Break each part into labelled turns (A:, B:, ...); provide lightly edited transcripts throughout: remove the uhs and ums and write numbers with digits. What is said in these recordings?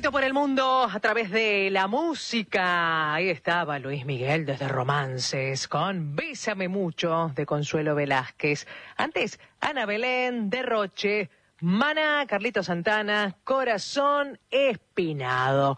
A: Grito por el mundo a través de la música. Ahí estaba Luis Miguel desde Romances con Bésame Mucho de Consuelo Velázquez. Antes, Ana Belén de Roche, Maná, Carlito Santana, Corazón Espinado.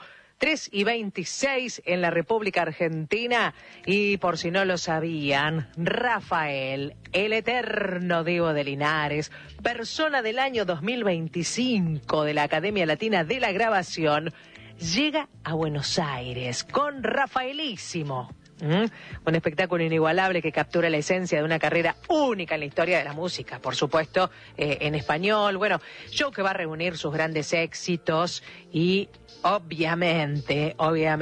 A: 3:26 en la República Argentina. Y por si no lo sabían, Rafael, el eterno Diego de Linares, persona del año 2025 de la Academia Latina de la Grabación, llega a Buenos Aires con Rafaelísimo. Un espectáculo inigualable que captura la esencia de una carrera única en la historia de la música, por supuesto, en español. Bueno, show que va a reunir sus grandes éxitos y obviamente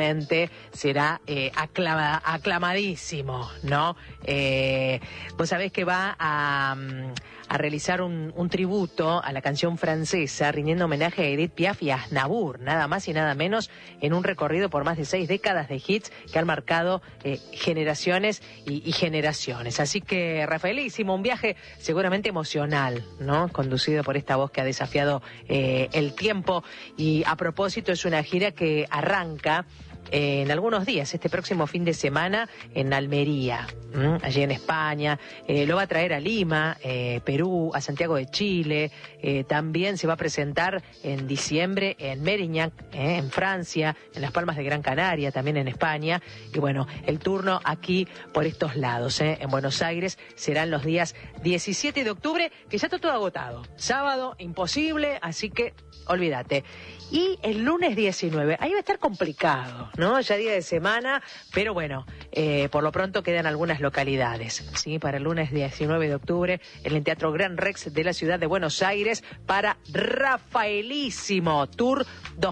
A: será aclamadísimo, ¿no? Vos sabés que va a realizar un tributo a la canción francesa, rindiendo homenaje a Edith Piaf y a Aznavour, nada más y nada menos, en un recorrido por más de 6 décadas de hits que han marcado generaciones y generaciones. Así que, Rafaelísimo, un viaje seguramente emocional, ¿no? Conducido por esta voz que ha desafiado el tiempo. Y a propósito, es una gira que arranca en algunos días, este próximo fin de semana, en Almería, allí en España. Lo va a traer a Lima, Perú, a Santiago de Chile. También se va a presentar en diciembre en Mérignac, en Francia, en Las Palmas de Gran Canaria, también en España. Y bueno, el turno aquí por estos lados, en Buenos Aires, serán los días 17 de octubre, que ya está todo agotado. Sábado, imposible, así que olvídate. Y el lunes 19, ahí va a estar complicado, ¿no? Ya día de semana, pero bueno, por lo pronto quedan algunas localidades, ¿sí? Para el lunes 19 de octubre, en el Teatro Gran Rex de la ciudad de Buenos Aires, para Rafaelísimo Tour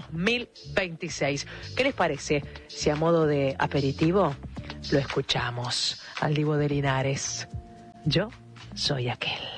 A: 2026. ¿Qué les parece si a modo de aperitivo lo escuchamos al Divo de Linares? Yo soy aquel.